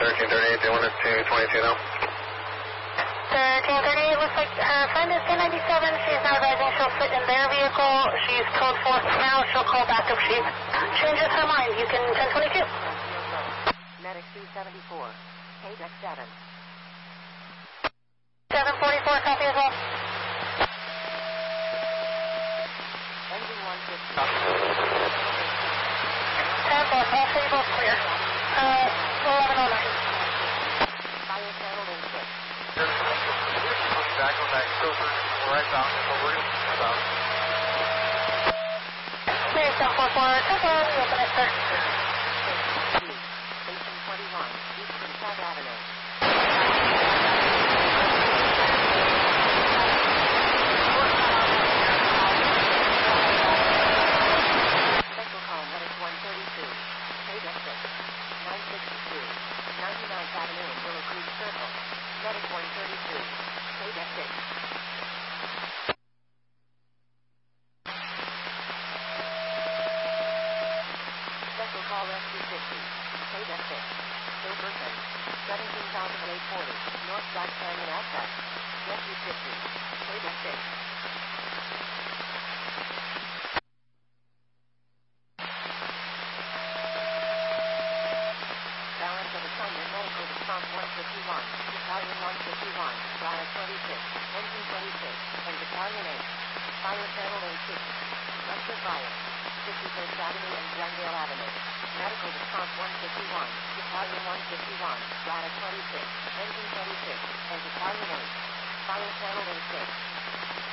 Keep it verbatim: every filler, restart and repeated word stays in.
thirteen thirty-eight, doing it to twenty-two now. thirteen thirty-eight, looks like her friend is ten ninety-seven. She's now advising she'll sit in their vehicle. She's code four now. She'll call back if she changes her mind. You can ten twenty-two. Medic two seventy-four, K deck seven. seven forty-four, copy as well. Engine one fifty. ten four, I'll say you both clear. Uh, eleven oh nine. Fire channel in six. Back on that filter, right down, over, south. Clear seven four four, ten four, open it, sir. Station twenty-one, Eastern South Avenue. Special call medic one thirty-two, K deck six, nine sixty-two, ninety-ninth Avenue in Willow Creek Circle. Medic one thirty-two, K deck six. Special call rescue fifty, K deck six, Silverton, seventeen thousand eight forty, North Black Canyon Access. Rescue fifty, K deck six. Balance of assignment medical response one fifty-one, Battalion one fifty-one, Riot twenty-six, Engine twenty-six, and Battalion eight. Fire channel A six. Cluster fire. fifty-first Avenue and Glendale Avenue. Medical response one fifty-one, Battalion one fifty-one, Riot twenty-six, Engine twenty-six, and Battalion eight. Fire channel A six.